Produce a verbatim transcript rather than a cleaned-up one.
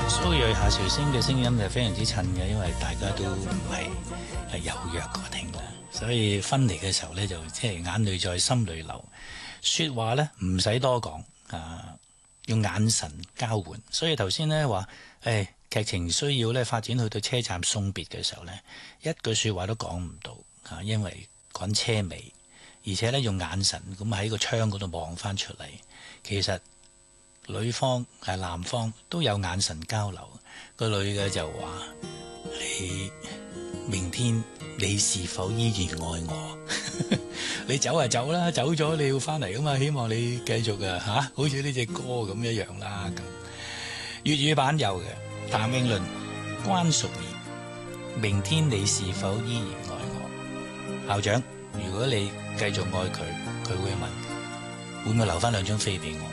蘇芮夏韶聲嘅聲音就非常之襯嘅，因為大家都唔係係有約過定啦，所以分離嘅時候呢，就即係眼淚在心裏流，說話呢唔使多講啊，用眼神交換。所以頭先呢話，誒劇情需要呢發展去到車站送別嘅時候呢，一句說話都講唔到啊，因為趕車尾，而且呢用眼神咁喺個窗嗰度望翻出嚟，其實。女方係男方都有眼神交流，個女嘅就話：你明天你是否依然愛我？你走就走啦，走咗你要翻嚟噶嘛，希望你繼續啊吓，好似呢隻歌咁一樣啦。咁粵語版有嘅，譚詠麟、關淑怡，明天你是否依然愛我？校長，如果你繼續愛佢，佢會問會唔會留翻兩張飛俾我？